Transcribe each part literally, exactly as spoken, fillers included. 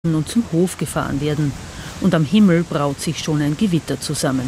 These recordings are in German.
und zum Hof gefahren werden. Und am Himmel braut sich schon ein Gewitter zusammen.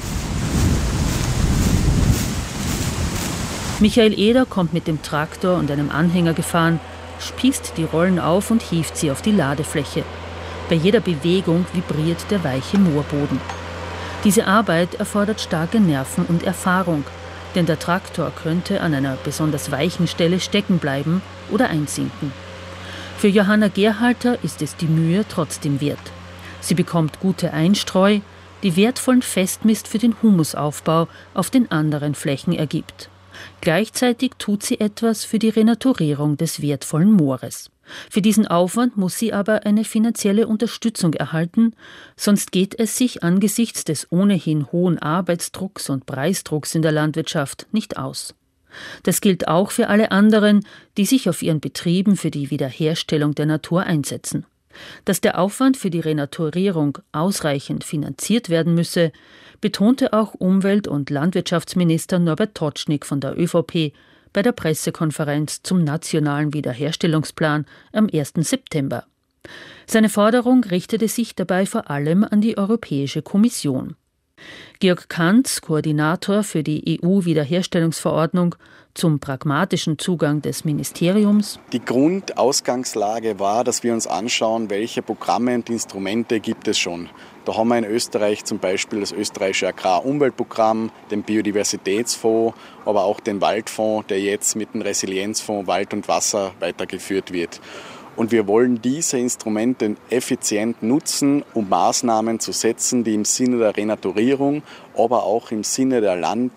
Michael Eder kommt mit dem Traktor und einem Anhänger gefahren, spießt die Rollen auf und hieft sie auf die Ladefläche. Bei jeder Bewegung vibriert der weiche Moorboden. Diese Arbeit erfordert starke Nerven und Erfahrung, denn der Traktor könnte an einer besonders weichen Stelle stecken bleiben oder einsinken. Für Johanna Gerhalter ist es die Mühe trotzdem wert. Sie bekommt gute Einstreu, die wertvollen Festmist für den Humusaufbau auf den anderen Flächen ergibt. Gleichzeitig tut sie etwas für die Renaturierung des wertvollen Moores. Für diesen Aufwand muss sie aber eine finanzielle Unterstützung erhalten, sonst geht es sich angesichts des ohnehin hohen Arbeitsdrucks und Preisdrucks in der Landwirtschaft nicht aus. Das gilt auch für alle anderen, die sich auf ihren Betrieben für die Wiederherstellung der Natur einsetzen. Dass der Aufwand für die Renaturierung ausreichend finanziert werden müsse, betonte auch Umwelt- und Landwirtschaftsminister Norbert Totschnig von der ÖVP bei der Pressekonferenz zum Nationalen Wiederherstellungsplan am ersten September. Seine Forderung richtete sich dabei vor allem an die Europäische Kommission. Georg Kantz, Koordinator für die E U-Wiederherstellungsverordnung zum pragmatischen Zugang des Ministeriums. Die Grundausgangslage war, dass wir uns anschauen, welche Programme und Instrumente gibt es schon. Da haben wir in Österreich zum Beispiel das österreichische Agrarumweltprogramm, den Biodiversitätsfonds, aber auch den Waldfonds, der jetzt mit dem Resilienzfonds Wald und Wasser weitergeführt wird. Und wir wollen diese Instrumente effizient nutzen, um Maßnahmen zu setzen, die im Sinne der Renaturierung, aber auch im Sinne der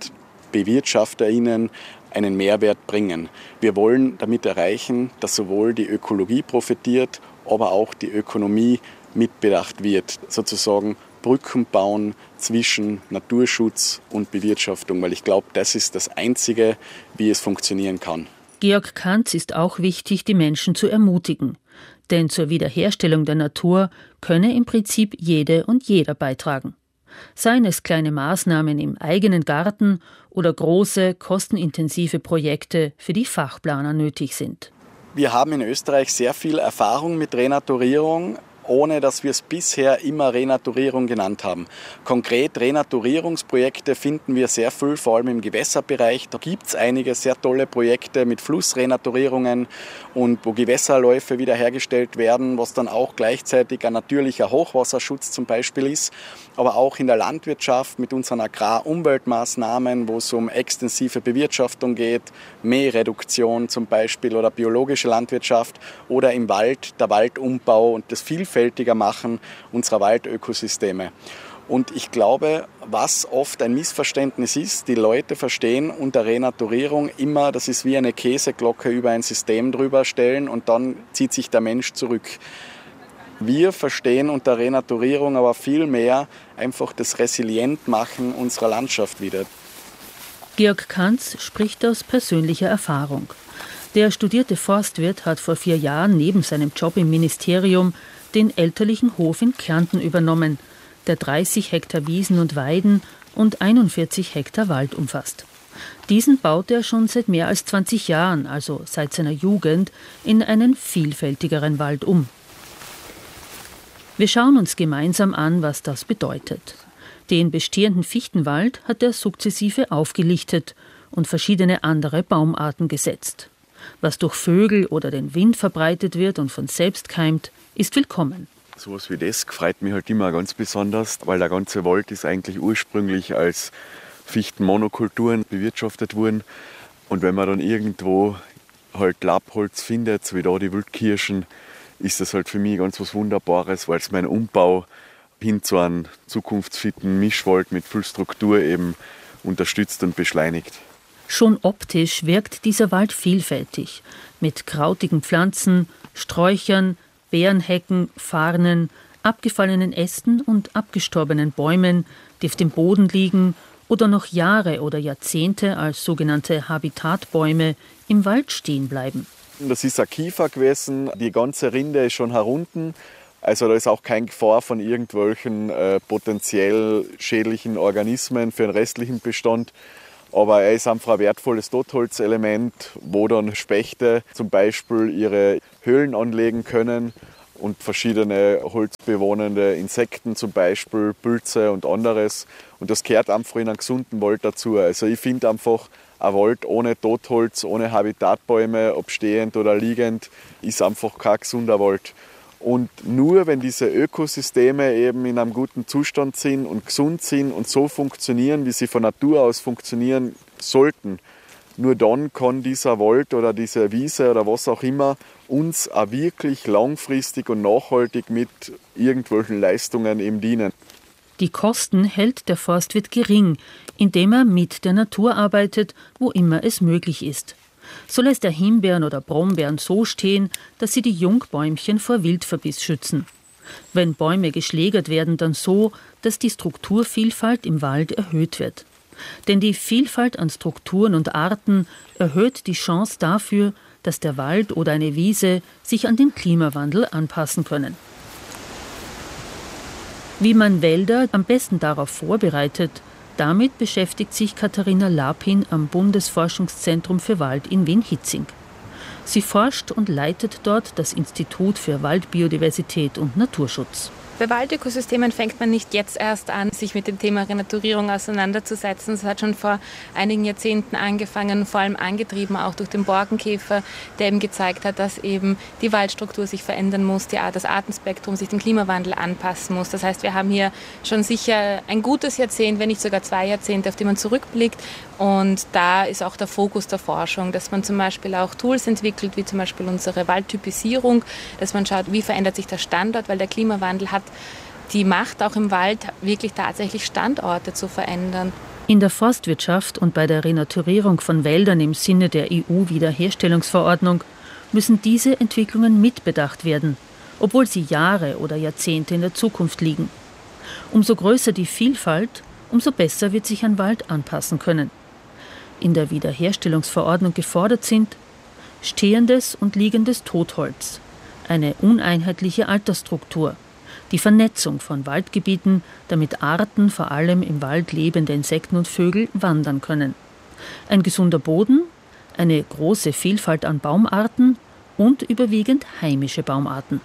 LandbewirtschafterInnen einen Mehrwert bringen. Wir wollen damit erreichen, dass sowohl die Ökologie profitiert, aber auch die Ökonomie mitbedacht wird. Sozusagen Brücken bauen zwischen Naturschutz und Bewirtschaftung, weil ich glaube, das ist das Einzige, wie es funktionieren kann. Georg Kantz ist auch wichtig, die Menschen zu ermutigen. Denn zur Wiederherstellung der Natur könne im Prinzip jede und jeder beitragen. Seien es kleine Maßnahmen im eigenen Garten oder große, kostenintensive Projekte, für die Fachplaner nötig sind. Wir haben in Österreich sehr viel Erfahrung mit Renaturierung, ohne dass wir es bisher immer Renaturierung genannt haben. Konkret Renaturierungsprojekte finden wir sehr viel, vor allem im Gewässerbereich. Da gibt es einige sehr tolle Projekte mit Flussrenaturierungen und wo Gewässerläufe wiederhergestellt werden, was dann auch gleichzeitig ein natürlicher Hochwasserschutz zum Beispiel ist. Aber auch in der Landwirtschaft mit unseren Agrarumweltmaßnahmen, wo es um extensive Bewirtschaftung geht, Mähreduktion zum Beispiel oder biologische Landwirtschaft oder im Wald der Waldumbau und das vielfältiger machen unserer Waldökosysteme. Und ich glaube, was oft ein Missverständnis ist, die Leute verstehen unter Renaturierung immer, das ist wie eine Käseglocke über ein System drüber stellen und dann zieht sich der Mensch zurück. Wir verstehen unter Renaturierung aber viel mehr einfach das Resilientmachen unserer Landschaft wieder. Georg Kantz spricht aus persönlicher Erfahrung. Der studierte Forstwirt hat vor vier Jahren neben seinem Job im Ministerium den elterlichen Hof in Kärnten übernommen, der dreißig Hektar Wiesen und Weiden und einundvierzig Hektar Wald umfasst. Diesen baut er schon seit mehr als zwanzig Jahren, also seit seiner Jugend, in einen vielfältigeren Wald um. Wir schauen uns gemeinsam an, was das bedeutet. Den bestehenden Fichtenwald hat er sukzessive aufgelichtet und verschiedene andere Baumarten gesetzt. Was durch Vögel oder den Wind verbreitet wird und von selbst keimt, ist willkommen. So was wie das freut mich halt immer ganz besonders, weil der ganze Wald ist eigentlich ursprünglich als Fichtenmonokulturen bewirtschaftet worden. Und wenn man dann irgendwo halt Laubholz findet, wie da die Wildkirschen, ist das halt für mich ganz was Wunderbares, weil es meinen Umbau hin zu einem zukunftsfitten Mischwald mit viel Struktur eben unterstützt und beschleunigt. Schon optisch wirkt dieser Wald vielfältig, mit krautigen Pflanzen, Sträuchern, Beerenhecken, Farnen, abgefallenen Ästen und abgestorbenen Bäumen, die auf dem Boden liegen oder noch Jahre oder Jahrzehnte als sogenannte Habitatbäume im Wald stehen bleiben. Das ist ein Kiefer gewesen, die ganze Rinde ist schon herunten. Also da ist auch keine Gefahr von irgendwelchen äh, potenziell schädlichen Organismen für den restlichen Bestand. Aber er ist einfach ein wertvolles Totholzelement, wo dann Spechte zum Beispiel ihre Höhlen anlegen können. und verschiedene holzbewohnende Insekten, zum Beispiel Pilze und anderes. Und das gehört einfach in einen gesunden Wald dazu. Also ich finde einfach, ein Wald ohne Totholz, ohne Habitatbäume, ob stehend oder liegend, ist einfach kein gesunder Wald. Und nur wenn diese Ökosysteme eben in einem guten Zustand sind und gesund sind und so funktionieren, wie sie von Natur aus funktionieren sollten, nur dann kann dieser Wald oder diese Wiese oder was auch immer uns auch wirklich langfristig und nachhaltig mit irgendwelchen Leistungen eben dienen. Die Kosten hält der Forstwirt gering, indem er mit der Natur arbeitet, wo immer es möglich ist. So lässt er Himbeeren oder Brombeeren so stehen, dass sie die Jungbäumchen vor Wildverbiss schützen. Wenn Bäume geschlägert werden, dann so, dass die Strukturvielfalt im Wald erhöht wird. Denn die Vielfalt an Strukturen und Arten erhöht die Chance dafür, dass der Wald oder eine Wiese sich an den Klimawandel anpassen können. Wie man Wälder am besten darauf vorbereitet, damit beschäftigt sich Katharina Lapin am Bundesforschungszentrum für Wald in Wien-Hietzing. Sie forscht und leitet dort das Institut für Waldbiodiversität und Naturschutz. Bei Waldökosystemen fängt man nicht jetzt erst an, sich mit dem Thema Renaturierung auseinanderzusetzen. Es hat schon vor einigen Jahrzehnten angefangen, vor allem angetrieben auch durch den Borkenkäfer, der eben gezeigt hat, dass eben die Waldstruktur sich verändern muss, die Art, das Artenspektrum sich dem Klimawandel anpassen muss. Das heißt, wir haben hier schon sicher ein gutes Jahrzehnt, wenn nicht sogar zwei Jahrzehnte, auf die man zurückblickt. Und da ist auch der Fokus der Forschung, dass man zum Beispiel auch Tools entwickelt, wie zum Beispiel unsere Waldtypisierung, dass man schaut, wie verändert sich der Standort, weil der Klimawandel hat die Macht, auch im Wald wirklich tatsächlich Standorte zu verändern. In der Forstwirtschaft und bei der Renaturierung von Wäldern im Sinne der E U-Wiederherstellungsverordnung müssen diese Entwicklungen mitbedacht werden, obwohl sie Jahre oder Jahrzehnte in der Zukunft liegen. Umso größer die Vielfalt, umso besser wird sich ein Wald anpassen können. In der Wiederherstellungsverordnung gefordert sind stehendes und liegendes Totholz, eine uneinheitliche Altersstruktur, die Vernetzung von Waldgebieten, damit Arten, vor allem im Wald lebende Insekten und Vögel, wandern können. Ein gesunder Boden, eine große Vielfalt an Baumarten und überwiegend heimische Baumarten.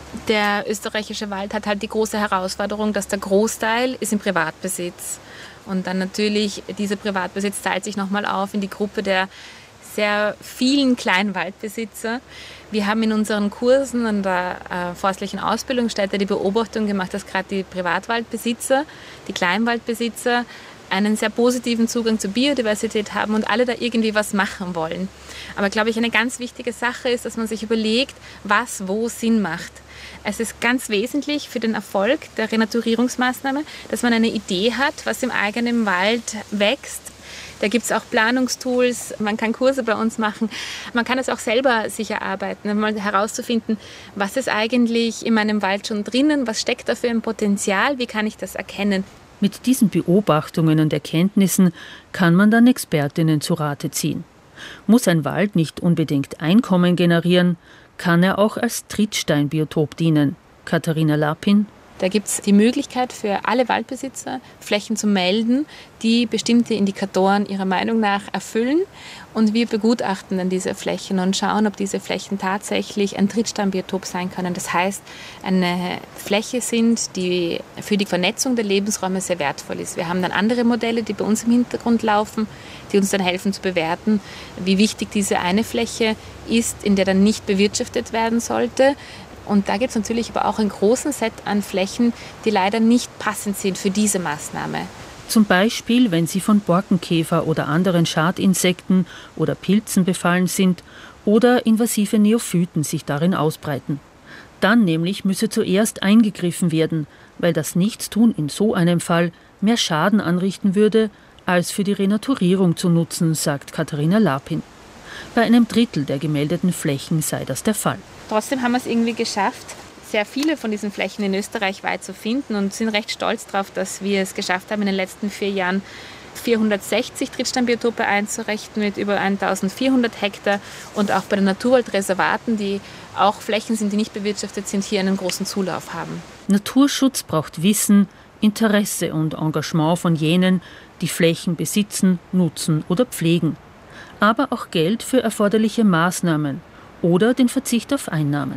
Der österreichische Wald hat halt die große Herausforderung, dass der Großteil ist im Privatbesitz. Und dann natürlich, dieser Privatbesitz teilt sich nochmal auf in die Gruppe der sehr vielen Kleinwaldbesitzer. Wir haben in unseren Kursen an der äh, forstlichen Ausbildungsstätte die Beobachtung gemacht, dass gerade die Privatwaldbesitzer, die Kleinwaldbesitzer einen sehr positiven Zugang zur Biodiversität haben und alle da irgendwie was machen wollen. Aber glaube ich, eine ganz wichtige Sache ist, dass man sich überlegt, was wo Sinn macht. Es ist ganz wesentlich für den Erfolg der Renaturierungsmaßnahme, dass man eine Idee hat, was im eigenen Wald wächst. Da gibt es auch Planungstools, man kann Kurse bei uns machen. Man kann es auch selber sich erarbeiten, mal herauszufinden, was ist eigentlich in meinem Wald schon drinnen, was steckt da für ein Potenzial, wie kann ich das erkennen. Mit diesen Beobachtungen und Erkenntnissen kann man dann Expertinnen zu Rate ziehen. Muss ein Wald nicht unbedingt Einkommen generieren, kann er auch als Trittsteinbiotop dienen. Katharina Lapin. Da gibt es die Möglichkeit für alle Waldbesitzer, Flächen zu melden, die bestimmte Indikatoren ihrer Meinung nach erfüllen. Und wir begutachten dann diese Flächen und schauen, ob diese Flächen tatsächlich ein Trittsteinbiotop sein können. Das heißt, eine Fläche sind, die für die Vernetzung der Lebensräume sehr wertvoll ist. Wir haben dann andere Modelle, die bei uns im Hintergrund laufen, die uns dann helfen zu bewerten, wie wichtig diese eine Fläche ist, in der dann nicht bewirtschaftet werden sollte. Und da gibt es natürlich aber auch einen großen Set an Flächen, die leider nicht passend sind für diese Maßnahme. Zum Beispiel, wenn sie von Borkenkäfer oder anderen Schadinsekten oder Pilzen befallen sind oder invasive Neophyten sich darin ausbreiten. Dann nämlich müsse zuerst eingegriffen werden, weil das Nichtstun in so einem Fall mehr Schaden anrichten würde, als für die Renaturierung zu nutzen, sagt Katharina Lapin. Bei einem Drittel der gemeldeten Flächen sei das der Fall. Trotzdem haben wir es irgendwie geschafft, sehr viele von diesen Flächen in Österreich weit zu finden und sind recht stolz darauf, dass wir es geschafft haben, in den letzten vier Jahren vierhundertsechzig Trittsteinbiotope einzurichten mit über eintausendvierhundert Hektar und auch bei den Naturwaldreservaten, die auch Flächen sind, die nicht bewirtschaftet sind, hier einen großen Zulauf haben. Naturschutz braucht Wissen, Interesse und Engagement von jenen, die Flächen besitzen, nutzen oder pflegen. Aber auch Geld für erforderliche Maßnahmen oder den Verzicht auf Einnahmen.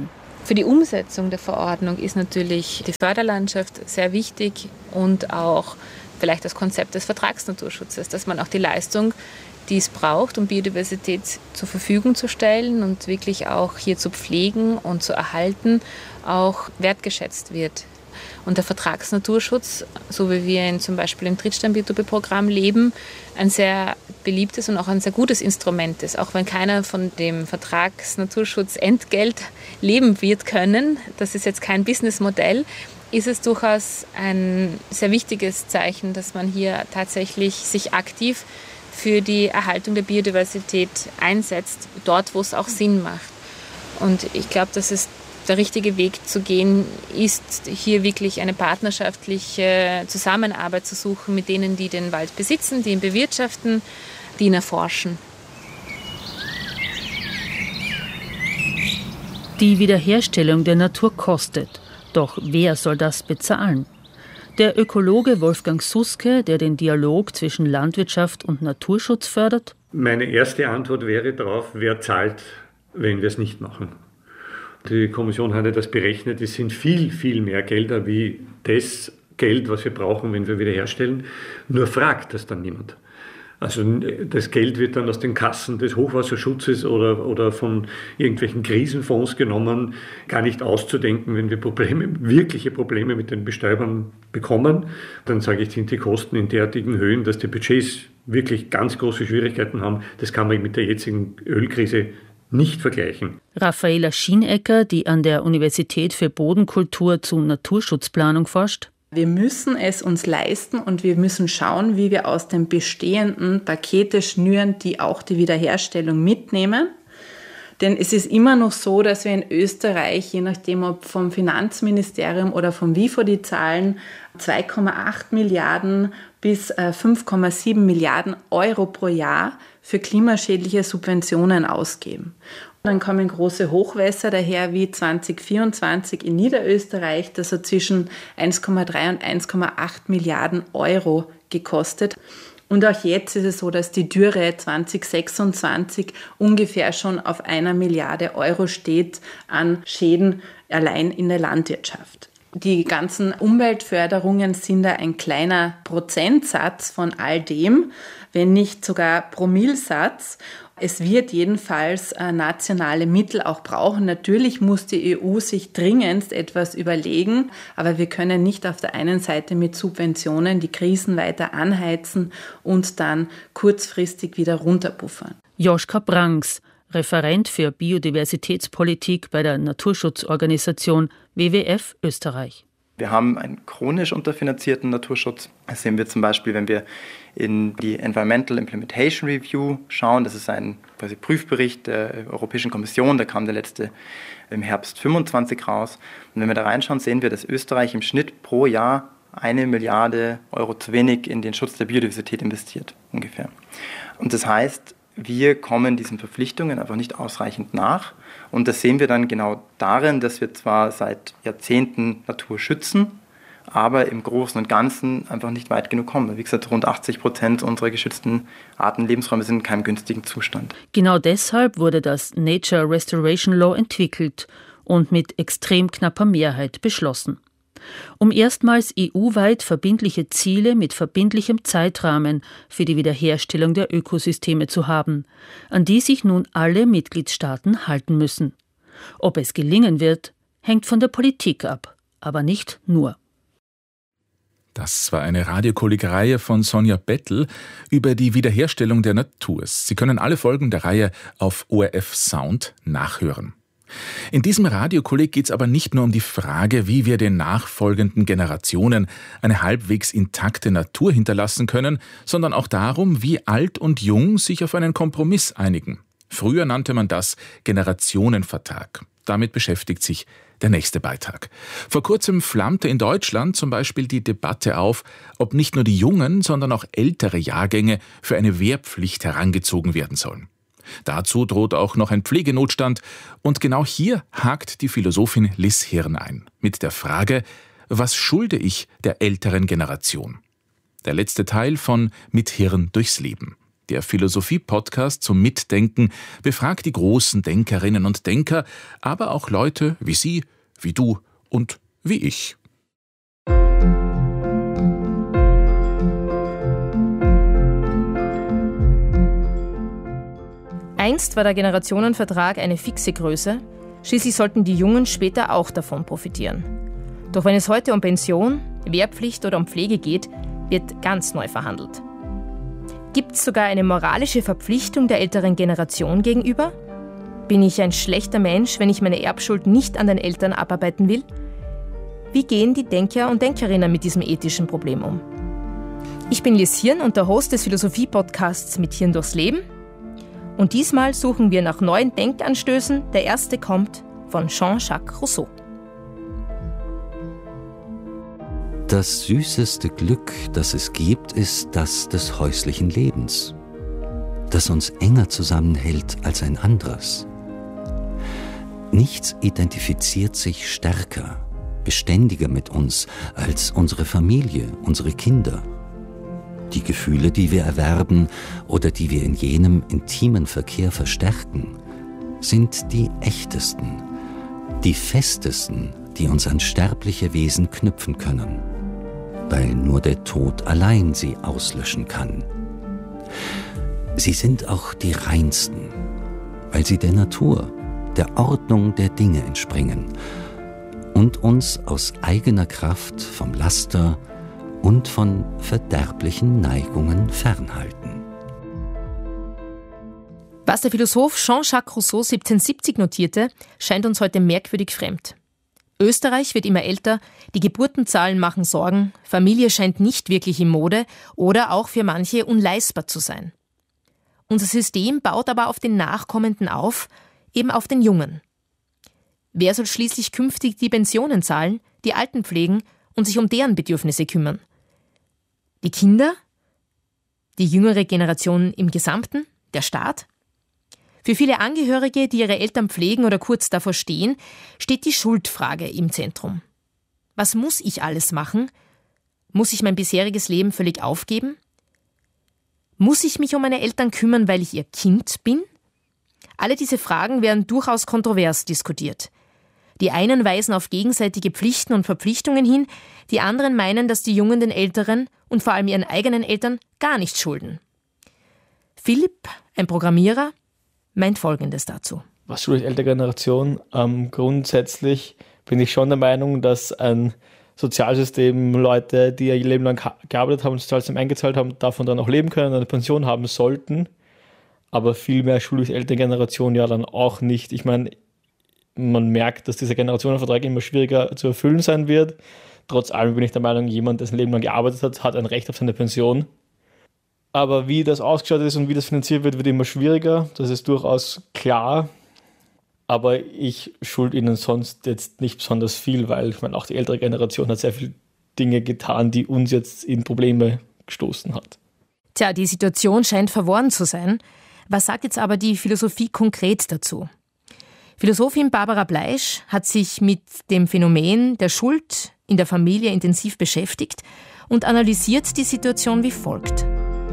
Für die Umsetzung der Verordnung ist natürlich die Förderlandschaft sehr wichtig und auch vielleicht das Konzept des Vertragsnaturschutzes, dass man auch die Leistung, die es braucht, um Biodiversität zur Verfügung zu stellen und wirklich auch hier zu pflegen und zu erhalten, auch wertgeschätzt wird. Und der Vertragsnaturschutz, so wie wir ihn zum Beispiel im Trittstein-Biotopie-Programm leben, ein sehr beliebtes und auch ein sehr gutes Instrument ist. Auch wenn keiner von dem Vertragsnaturschutz Entgelt leben wird können, das ist jetzt kein Businessmodell, ist es durchaus ein sehr wichtiges Zeichen, dass man hier tatsächlich sich aktiv für die Erhaltung der Biodiversität einsetzt, dort, wo es auch Sinn macht. Und ich glaube, dass es der richtige Weg zu gehen ist, hier wirklich eine partnerschaftliche Zusammenarbeit zu suchen mit denen, die den Wald besitzen, die ihn bewirtschaften, die ihn erforschen. Die Wiederherstellung der Natur kostet. Doch wer soll das bezahlen? Der Ökologe Wolfgang Suske, der den Dialog zwischen Landwirtschaft und Naturschutz fördert? Meine erste Antwort wäre darauf, wer zahlt, wenn wir es nicht machen. Die Kommission hat ja das berechnet, es sind viel, viel mehr Gelder wie das Geld, was wir brauchen, wenn wir wiederherstellen. Nur fragt das dann niemand. Also das Geld wird dann aus den Kassen des Hochwasserschutzes oder, oder von irgendwelchen Krisenfonds genommen, gar nicht auszudenken, wenn wir Probleme, wirkliche Probleme mit den Bestäubern bekommen. Dann sage ich, sind die Kosten in derartigen Höhen, dass die Budgets wirklich ganz große Schwierigkeiten haben. Das kann man mit der jetzigen Ölkrise nicht vergleichen. Raffaela Schienecker, die an der Universität für Bodenkultur zu Naturschutzplanung forscht. Wir müssen es uns leisten und wir müssen schauen, wie wir aus den bestehenden Pakete schnüren, die auch die Wiederherstellung mitnehmen. Denn es ist immer noch so, dass wir in Österreich, je nachdem ob vom Finanzministerium oder vom WIFO die Zahlen, zwei Komma acht Milliarden bis fünf Komma sieben Milliarden Euro pro Jahr für klimaschädliche Subventionen ausgeben. Dann kommen große Hochwässer daher wie zwanzig vierundzwanzig in Niederösterreich, das hat zwischen eins Komma drei und eins Komma acht Milliarden Euro gekostet. Und auch jetzt ist es so, dass die Dürre zwanzig sechsundzwanzig ungefähr schon auf einer Milliarde Euro steht an Schäden allein in der Landwirtschaft. Die ganzen Umweltförderungen sind da ein kleiner Prozentsatz von all dem, wenn nicht sogar Promillsatz. Es wird jedenfalls nationale Mittel auch brauchen. Natürlich muss die E U sich dringendst etwas überlegen, aber wir können nicht auf der einen Seite mit Subventionen die Krisen weiter anheizen und dann kurzfristig wieder runterpuffern. Joschka Brangs, Referent für Biodiversitätspolitik bei der Naturschutzorganisation W W F Österreich. Wir haben einen chronisch unterfinanzierten Naturschutz. Das sehen wir zum Beispiel, wenn wir in die Environmental Implementation Review schauen. Das ist ein quasi Prüfbericht der Europäischen Kommission. Da kam der letzte im Herbst fünfundzwanzig raus. Und wenn wir da reinschauen, sehen wir, dass Österreich im Schnitt pro Jahr eine Milliarde Euro zu wenig in den Schutz der Biodiversität investiert, ungefähr. Und das heißt, wir kommen diesen Verpflichtungen einfach nicht ausreichend nach. Und das sehen wir dann genau darin, dass wir zwar seit Jahrzehnten Natur schützen, aber im Großen und Ganzen einfach nicht weit genug kommen. Wie gesagt, rund achtzig Prozent unserer geschützten Artenlebensräume sind in keinem günstigen Zustand. Genau deshalb wurde das Nature Restoration Law entwickelt und mit extrem knapper Mehrheit beschlossen. Um erstmals E U-weit verbindliche Ziele mit verbindlichem Zeitrahmen für die Wiederherstellung der Ökosysteme zu haben, an die sich nun alle Mitgliedstaaten halten müssen. Ob es gelingen wird, hängt von der Politik ab, aber nicht nur. Das war eine Radiokolleg-Reihe von Sonja Bettel über die Wiederherstellung der Natur. Sie können alle Folgen der Reihe auf O R F Sound nachhören. In diesem Radiokolleg geht es aber nicht nur um die Frage, wie wir den nachfolgenden Generationen eine halbwegs intakte Natur hinterlassen können, sondern auch darum, wie alt und jung sich auf einen Kompromiss einigen. Früher nannte man das Generationenvertrag. Damit beschäftigt sich der nächste Beitrag. Vor kurzem flammte in Deutschland zum Beispiel die Debatte auf, ob nicht nur die jungen, sondern auch ältere Jahrgänge für eine Wehrpflicht herangezogen werden sollen. Dazu droht auch noch ein Pflegenotstand und genau hier hakt die Philosophin Liz Hirn ein. Mit der Frage, was schulde ich der älteren Generation? Der letzte Teil von Mit Hirn durchs Leben. Der Philosophie-Podcast zum Mitdenken befragt die großen Denkerinnen und Denker, aber auch Leute wie Sie, wie du und wie ich. Einst war der Generationenvertrag eine fixe Größe, schließlich sollten die Jungen später auch davon profitieren. Doch wenn es heute um Pension, Wehrpflicht oder um Pflege geht, wird ganz neu verhandelt. Gibt es sogar eine moralische Verpflichtung der älteren Generation gegenüber? Bin ich ein schlechter Mensch, wenn ich meine Erbschuld nicht an den Eltern abarbeiten will? Wie gehen die Denker und Denkerinnen mit diesem ethischen Problem um? Ich bin Lies Hirn und der Host des Philosophie-Podcasts Mit Hirn durchs Leben. Und diesmal suchen wir nach neuen Denkanstößen. Der erste kommt von Jean-Jacques Rousseau. Das süßeste Glück, das es gibt, ist das des häuslichen Lebens, das uns enger zusammenhält als ein anderes. Nichts identifiziert sich stärker, beständiger mit uns als unsere Familie, unsere Kinder. Die Gefühle, die wir erwerben oder die wir in jenem intimen Verkehr verstärken, sind die echtesten, die festesten, die uns an sterbliche Wesen knüpfen können, weil nur der Tod allein sie auslöschen kann. Sie sind auch die reinsten, weil sie der Natur, der Ordnung der Dinge entspringen und uns aus eigener Kraft vom Laster und von verderblichen Neigungen fernhalten. Was der Philosoph Jean-Jacques Rousseau siebzehnhundertsiebzig notierte, scheint uns heute merkwürdig fremd. Österreich wird immer älter, die Geburtenzahlen machen Sorgen, Familie scheint nicht wirklich in Mode oder auch für manche unleistbar zu sein. Unser System baut aber auf den Nachkommenden auf, eben auf den Jungen. Wer soll schließlich künftig die Pensionen zahlen, die Alten pflegen und sich um deren Bedürfnisse kümmern? Die Kinder? Die jüngere Generation im Gesamten? Der Staat? Für viele Angehörige, die ihre Eltern pflegen oder kurz davor stehen, steht die Schuldfrage im Zentrum. Was muss ich alles machen? Muss ich mein bisheriges Leben völlig aufgeben? Muss ich mich um meine Eltern kümmern, weil ich ihr Kind bin? Alle diese Fragen werden durchaus kontrovers diskutiert. Die einen weisen auf gegenseitige Pflichten und Verpflichtungen hin, die anderen meinen, dass die Jungen den Älteren und vor allem ihren eigenen Eltern gar nichts schulden. Philipp, ein Programmierer, meint Folgendes dazu. Was schuldet ältere Generation? Ähm, grundsätzlich bin ich schon der Meinung, dass ein Sozialsystem Leute, die ihr Leben lang gearbeitet haben und Sozialsystem eingezahlt haben, davon dann auch leben können, eine Pension haben sollten. Aber viel mehr schuldet ältere Generation ja dann auch nicht. Ich meine, man merkt, dass dieser Generationenvertrag immer schwieriger zu erfüllen sein wird. Trotz allem bin ich der Meinung, jemand, der sein Leben lang gearbeitet hat, hat ein Recht auf seine Pension. Aber wie das ausgeschaut ist und wie das finanziert wird, wird immer schwieriger. Das ist durchaus klar. Aber ich schulde ihnen sonst jetzt nicht besonders viel, weil ich meine, auch die ältere Generation hat sehr viele Dinge getan, die uns jetzt in Probleme gestoßen hat. Tja, die Situation scheint verworren zu sein. Was sagt jetzt aber die Philosophie konkret dazu? Philosophin Barbara Bleisch hat sich mit dem Phänomen der Schuld in der Familie intensiv beschäftigt und analysiert die Situation wie folgt.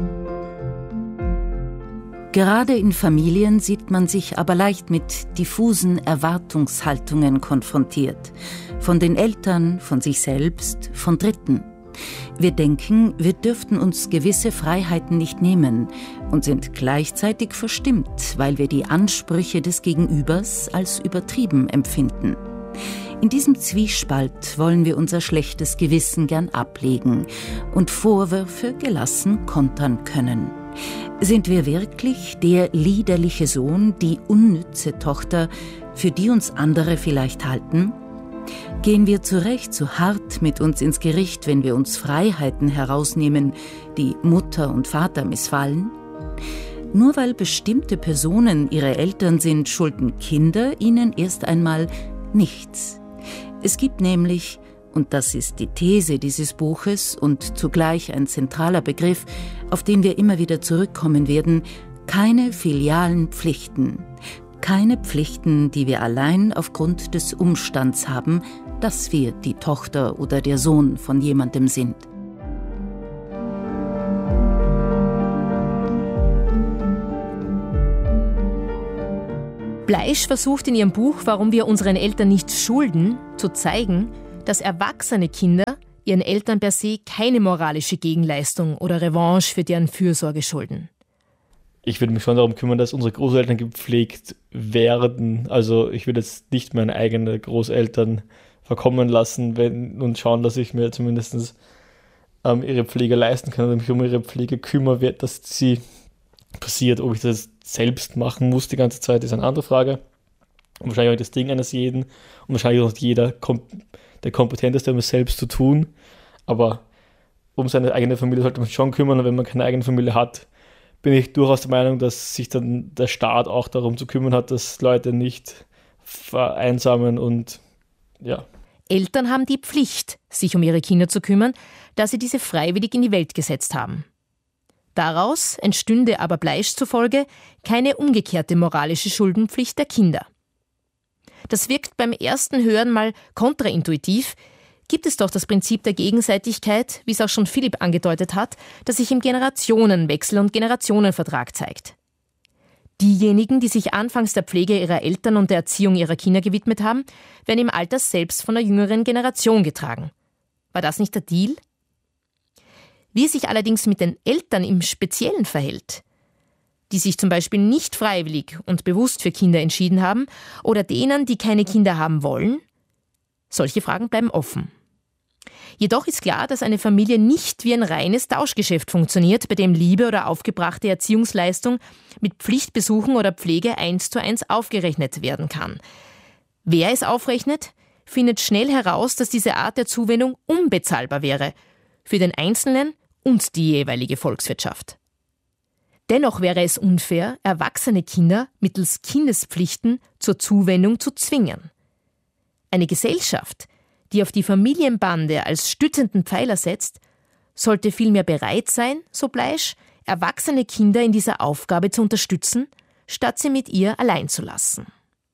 Gerade in Familien sieht man sich aber leicht mit diffusen Erwartungshaltungen konfrontiert. Von den Eltern, von sich selbst, von Dritten. Wir denken, wir dürften uns gewisse Freiheiten nicht nehmen und sind gleichzeitig verstimmt, weil wir die Ansprüche des Gegenübers als übertrieben empfinden. In diesem Zwiespalt wollen wir unser schlechtes Gewissen gern ablegen und Vorwürfe gelassen kontern können. Sind wir wirklich der liederliche Sohn, die unnütze Tochter, für die uns andere vielleicht halten? Gehen wir zu Recht so hart mit uns ins Gericht, wenn wir uns Freiheiten herausnehmen, die Mutter und Vater missfallen? Nur weil bestimmte Personen ihre Eltern sind, schulden Kinder ihnen erst einmal nichts. Es gibt nämlich, und das ist die These dieses Buches und zugleich ein zentraler Begriff, auf den wir immer wieder zurückkommen werden, keine filialen Pflichten. Keine Pflichten, die wir allein aufgrund des Umstands haben, dass wir die Tochter oder der Sohn von jemandem sind. Bleisch versucht in ihrem Buch »Warum wir unseren Eltern nicht schulden« zu zeigen, dass erwachsene Kinder ihren Eltern per se keine moralische Gegenleistung oder Revanche für deren Fürsorge schulden. Ich würde mich schon darum kümmern, dass unsere Großeltern gepflegt werden. Also ich würde jetzt nicht meine eigenen Großeltern verkommen lassen wenn, und schauen, dass ich mir zumindest ähm, ihre Pflege leisten kann und mich um ihre Pflege kümmere, dass sie passiert. Ob ich das selbst machen muss die ganze Zeit, ist eine andere Frage. Und wahrscheinlich auch das Ding eines jeden und wahrscheinlich auch nicht jeder kom- der Kompetenteste, um es selbst zu tun. Aber um seine eigene Familie sollte man sich schon kümmern. Und wenn man keine eigene Familie hat, bin ich durchaus der Meinung, dass sich dann der Staat auch darum zu kümmern hat, dass Leute nicht vereinsamen und ja. Eltern haben die Pflicht, sich um ihre Kinder zu kümmern, da sie diese freiwillig in die Welt gesetzt haben. Daraus entstünde aber Bleisch zufolge keine umgekehrte moralische Schuldenpflicht der Kinder. Das wirkt beim ersten Hören mal kontraintuitiv, gibt es doch das Prinzip der Gegenseitigkeit, wie es auch schon Philipp angedeutet hat, das sich im Generationenwechsel und Generationenvertrag zeigt. Diejenigen, die sich anfangs der Pflege ihrer Eltern und der Erziehung ihrer Kinder gewidmet haben, werden im Alter selbst von der jüngeren Generation getragen. War das nicht der Deal? Wie es sich allerdings mit den Eltern im Speziellen verhält, die sich zum Beispiel nicht freiwillig und bewusst für Kinder entschieden haben, oder denen, die keine Kinder haben wollen, solche Fragen bleiben offen. Jedoch ist klar, dass eine Familie nicht wie ein reines Tauschgeschäft funktioniert, bei dem Liebe oder aufgebrachte Erziehungsleistung mit Pflichtbesuchen oder Pflege eins zu eins aufgerechnet werden kann. Wer es aufrechnet, findet schnell heraus, dass diese Art der Zuwendung unbezahlbar wäre, für den Einzelnen und die jeweilige Volkswirtschaft. Dennoch wäre es unfair, erwachsene Kinder mittels Kindespflichten zur Zuwendung zu zwingen. Eine Gesellschaft, die auf die Familienbande als stützenden Pfeiler setzt, sollte vielmehr bereit sein, so Bleisch, erwachsene Kinder in dieser Aufgabe zu unterstützen, statt sie mit ihr allein zu lassen.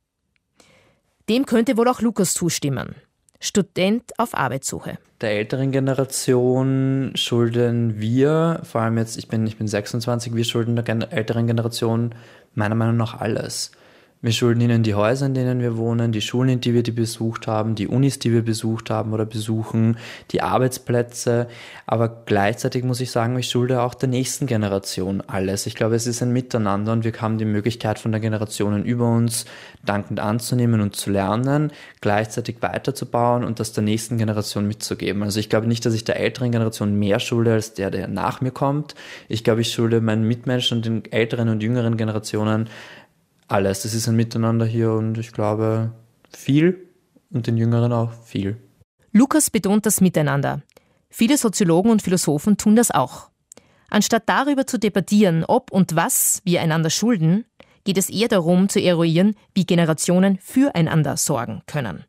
Dem könnte wohl auch Lukas zustimmen, Student auf Arbeitssuche. Der älteren Generation schulden wir, vor allem jetzt, ich bin, ich bin sechsundzwanzig, wir schulden der gen- älteren Generation meiner Meinung nach alles. Wir schulden ihnen die Häuser, in denen wir wohnen, die Schulen, in die wir die besucht haben, die Unis, die wir besucht haben oder besuchen, die Arbeitsplätze. Aber gleichzeitig muss ich sagen, ich schulde auch der nächsten Generation alles. Ich glaube, es ist ein Miteinander und wir haben die Möglichkeit von der Generationen über uns dankend anzunehmen und zu lernen, gleichzeitig weiterzubauen und das der nächsten Generation mitzugeben. Also ich glaube nicht, dass ich der älteren Generation mehr schulde als der, der nach mir kommt. Ich glaube, ich schulde meinen Mitmenschen und den älteren und jüngeren Generationen alles. Das ist ein Miteinander hier und ich glaube viel und den Jüngeren auch viel. Lukas betont das Miteinander. Viele Soziologen und Philosophen tun das auch. Anstatt darüber zu debattieren, ob und was wir einander schulden, geht es eher darum zu eruieren, wie Generationen füreinander sorgen können.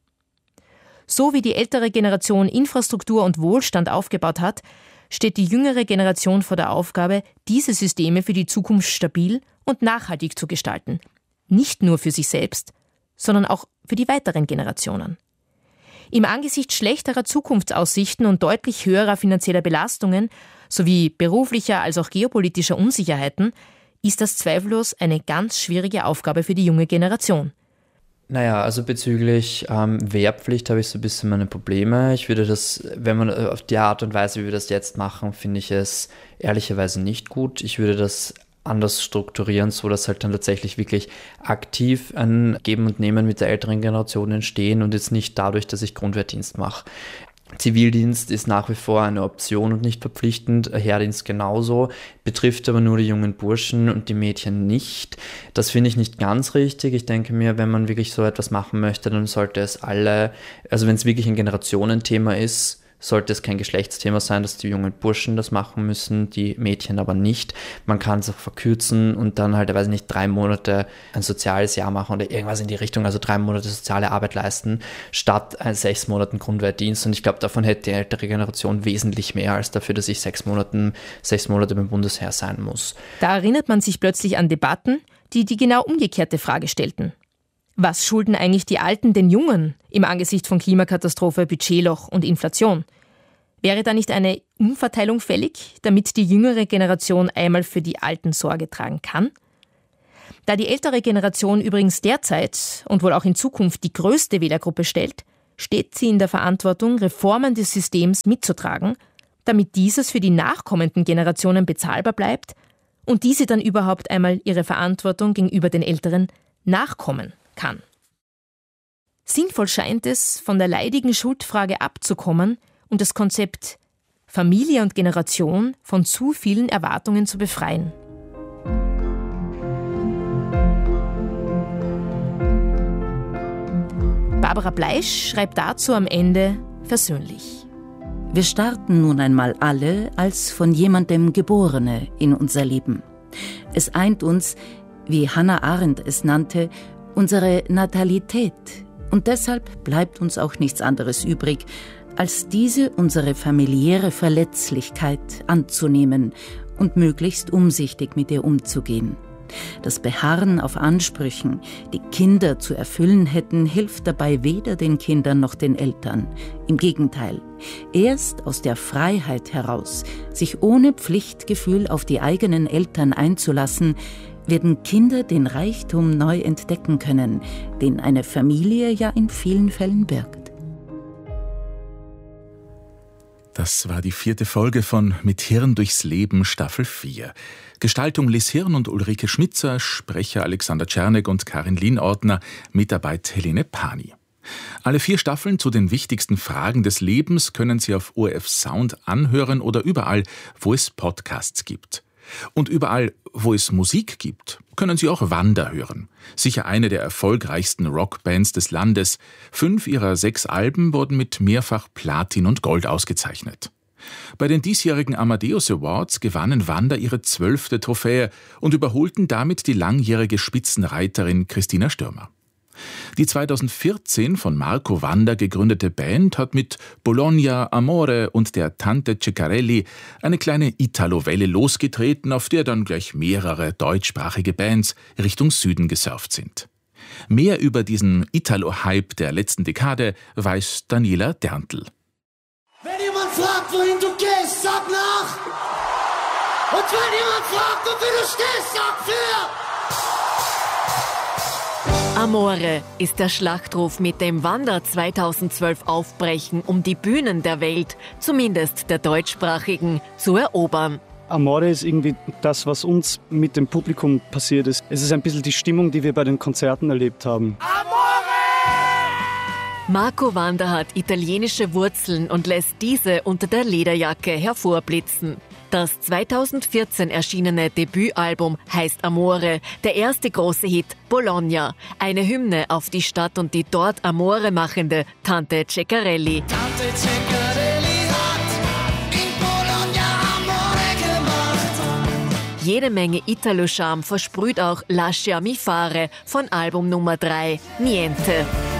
So wie die ältere Generation Infrastruktur und Wohlstand aufgebaut hat, steht die jüngere Generation vor der Aufgabe, diese Systeme für die Zukunft stabil und nachhaltig zu gestalten. Nicht nur für sich selbst, sondern auch für die weiteren Generationen. Im Angesicht schlechterer Zukunftsaussichten und deutlich höherer finanzieller Belastungen sowie beruflicher als auch geopolitischer Unsicherheiten ist das zweifellos eine ganz schwierige Aufgabe für die junge Generation. Naja, also bezüglich ähm, Wehrpflicht habe ich so ein bisschen meine Probleme. Ich würde das, wenn man auf die Art und Weise, wie wir das jetzt machen, finde ich es ehrlicherweise nicht gut. Ich würde das anders strukturieren, so dass halt dann tatsächlich wirklich aktiv ein Geben und Nehmen mit der älteren Generation entstehen und jetzt nicht dadurch, dass ich Grundwehrdienst mache. Zivildienst ist nach wie vor eine Option und nicht verpflichtend, Heerdienst genauso, betrifft aber nur die jungen Burschen und die Mädchen nicht. Das finde ich nicht ganz richtig. Ich denke mir, wenn man wirklich so etwas machen möchte, dann sollte es alle, also wenn es wirklich ein Generationenthema ist, sollte es kein Geschlechtsthema sein, dass die jungen Burschen das machen müssen, die Mädchen aber nicht. Man kann es auch verkürzen und dann halt, weiß ich nicht, drei Monate ein soziales Jahr machen oder irgendwas in die Richtung, also drei Monate soziale Arbeit leisten, statt sechs Monaten Grundwehrdienst. Und ich glaube, davon hätte die ältere Generation wesentlich mehr als dafür, dass ich sechs Monaten, sechs Monate beim Bundesheer sein muss. Da erinnert man sich plötzlich an Debatten, die die genau umgekehrte Frage stellten. Was schulden eigentlich die Alten den Jungen im Angesicht von Klimakatastrophe, Budgetloch und Inflation? Wäre da nicht eine Umverteilung fällig, damit die jüngere Generation einmal für die Alten Sorge tragen kann? Da die ältere Generation übrigens derzeit und wohl auch in Zukunft die größte Wählergruppe stellt, steht sie in der Verantwortung, Reformen des Systems mitzutragen, damit dieses für die nachkommenden Generationen bezahlbar bleibt und diese dann überhaupt einmal ihre Verantwortung gegenüber den Älteren nachkommen kann. Sinnvoll scheint es, von der leidigen Schuldfrage abzukommen und das Konzept Familie und Generation von zu vielen Erwartungen zu befreien. Barbara Bleisch schreibt dazu am Ende versöhnlich. Wir starten nun einmal alle als von jemandem Geborene in unser Leben. Es eint uns, wie Hannah Arendt es nannte, unsere Natalität. Und deshalb bleibt uns auch nichts anderes übrig, als diese unsere familiäre Verletzlichkeit anzunehmen und möglichst umsichtig mit ihr umzugehen. Das Beharren auf Ansprüchen, die Kinder zu erfüllen hätten, hilft dabei weder den Kindern noch den Eltern. Im Gegenteil, erst aus der Freiheit heraus, sich ohne Pflichtgefühl auf die eigenen Eltern einzulassen, werden Kinder den Reichtum neu entdecken können, den eine Familie ja in vielen Fällen birgt. Das war die vierte Folge von Mit Hirn durchs Leben Staffel vier. Gestaltung Liz Hirn und Ulrike Schmitzer, Sprecher Alexander Czernek und Karin Lienordner, Mitarbeit Helene Pani. Alle vier Staffeln zu den wichtigsten Fragen des Lebens können Sie auf O R F Sound anhören oder überall, wo es Podcasts gibt. Und überall, wo es Musik gibt, können Sie auch Wanda hören. Sicher eine der erfolgreichsten Rockbands des Landes. Fünf ihrer sechs Alben wurden mit mehrfach Platin und Gold ausgezeichnet. Bei den diesjährigen Amadeus Awards gewannen Wanda ihre zwölfte Trophäe und überholten damit die langjährige Spitzenreiterin Christina Stürmer. Die zweitausendvierzehn von Marco Wanda gegründete Band hat mit Bologna, Amore und der Tante Ceccarelli eine kleine Italo-Welle losgetreten, auf der dann gleich mehrere deutschsprachige Bands Richtung Süden gesurft sind. Mehr über diesen Italo-Hype der letzten Dekade weiß Daniela Derntl. Wenn jemand fragt, wohin du gehst, sag nach! Und wenn jemand fragt, wofür du stehst, sag für! Amore ist der Schlachtruf, mit dem Wanda zweitausendzwölf aufbrechen, um die Bühnen der Welt, zumindest der deutschsprachigen, zu erobern. Amore ist irgendwie das, was uns mit dem Publikum passiert ist. Es ist ein bisschen die Stimmung, die wir bei den Konzerten erlebt haben. Marco Wanda hat italienische Wurzeln und lässt diese unter der Lederjacke hervorblitzen. Das zweitausendvierzehn erschienene Debütalbum heißt Amore, der erste große Hit Bologna, eine Hymne auf die Stadt und die dort Amore machende Tante Ceccarelli. Tante Ceccarelli hat in Bologna Amore gemacht. Jede Menge Italo-Charme versprüht auch Lasciami fare von Album Nummer drei, Niente.